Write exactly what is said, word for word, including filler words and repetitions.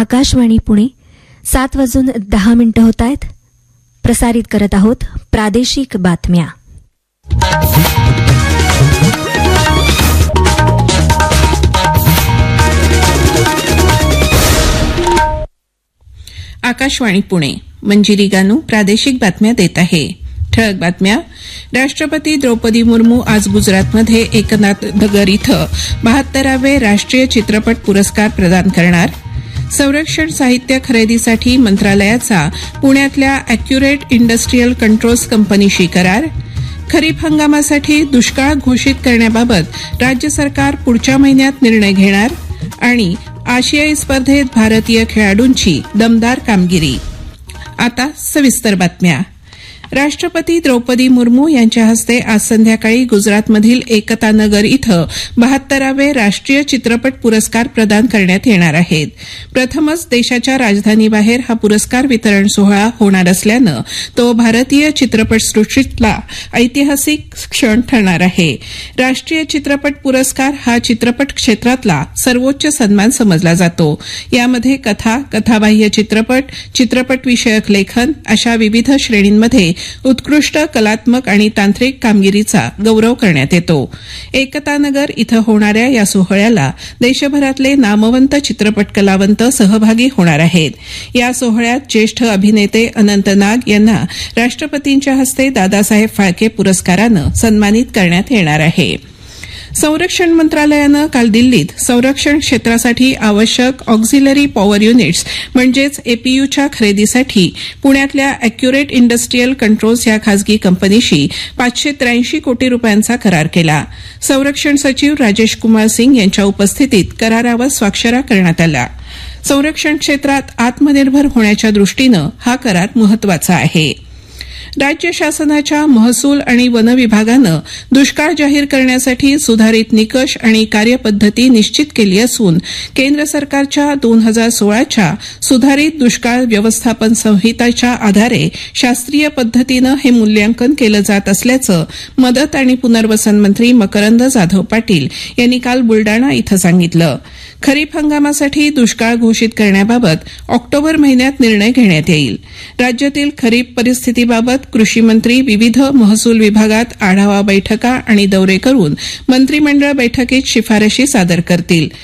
आकाशवाणी पुणे सात वाजून दहा मिनिटं होत आहेत. प्रसारित करत आहोत प्रादेशिक बातम्या. आकाशवाणी पुणे. मंजिरी गानू प्रादेशिक बातम्या देत आहे. ठळक बातम्या. राष्ट्रपती द्रौपदी मुर्मू आज गुजरातमध्ये एकनाथ नगर इथं बहात्तरावे राष्ट्रीय चित्रपट पुरस्कार प्रदान करणार. संरक्षण साहित्य खरेदीसाठी मंत्रालयाचा पुण्यातल्या अॅक्युरेट इंडस्ट्रीयल कंट्रोल्स कंपनीशी करार. खरीप हंगामासाठी दुष्काळ घोषित करण्याबाबत राज्य सरकार पुढच्या महिन्यात निर्णय घेणार. आणि आशियाई स्पर्धेत भारतीय खेळाडूंची दमदार कामगिरी. आता सविस्तर बातम्या. राष्ट्रपती द्रौपदी मुर्मू यांच्या हस्ते आज संध्याकाळी गुजरातमधील एकता नगर इथं बहात्तरावे राष्ट्रीय चित्रपट पुरस्कार प्रदान करण्यात येणार आहेत. प्रथमच देशाच्या राजधानीबाहेर हा पुरस्कार वितरण सोहळा होणार असल्यानं तो भारतीय चित्रपटसृष्टीतला ऐतिहासिक क्षण ठरणार आहे. राष्ट्रीय चित्रपट पुरस्कार हा चित्रपट क्षेत्रातला सर्वोच्च सन्मान समजला जातो. यामध्ये कथा, कथाबाह्य चित्रपट, चित्रपटविषयक लेखन अशा विविध श्रेणींमध्ये उत्कृष्ट कलात्मक आणि तांत्रिक कामगिरीचा गौरव करण्यात येतो. एकता नगर इथं होणाऱ्या या सोहळ्याला देशभरातले नामवंत चित्रपट कलावंत सहभागी होणार आहेत. या सोहळ्यात ज्येष्ठ अभिनेते अनंत नाग यांना राष्ट्रपतींच्या हस्ते दादासाहेब फाळके पुरस्कारानं सन्मानित करण्यात येणार आहे. संरक्षण मंत्रालयानं काल दिल्लीत संरक्षण क्षेत्रासाठी आवश्यक ऑक्झिलरी पॉवर युनिट्स म्हणजेच एपीयूच्या खरेदीसाठी पुण्यातल्या अॅक्युरेट इंडस्ट्रीयल कंट्रोल्स या खासगी कंपनीशी पाचशे त्र्याऐंशी कोटी रुपयांचा करार केला. संरक्षण सचिव राजेश कुमार सिंग यांच्या उपस्थितीत करारावर स्वाक्षऱ्या करण्यात आल्या. संरक्षण क्षेत्रात आत्मनिर्भर होण्याच्या दृष्टीनं हा करार महत्वाचा आहे. राज्य शासनाच्या महसूल आणि वन विभागानं दुष्काळ जाहीर करण्यासाठी सुधारित निकष आणि कार्यपद्धती निश्चित केली असून केंद्र सरकारच्या दोन हजार सोळाच्या सुधारित दुष्काळ व्यवस्थापन संहितेच्या आधारे शास्त्रीय पद्धतीनं हे मूल्यांकन केलं जात असल्याचं मदत आणि पुनर्वसन मंत्री मकरंद जाधव पाटील यांनी काल बुलडाणा इथं सांगितलं. खरीप हंगामासाठी दुष्काळ घोषित करण्याबाबत ऑक्टोबर महिन्यात निर्णय घेण्यात येईल. राज्यातील खरीप परिस्थितीबाबत कृषी मंत्री विविध महसूल विभागात आढावा बैठका आणि दौरे करून मंत्रिमंडळ बैठकीत शिफारशी सादर करतील.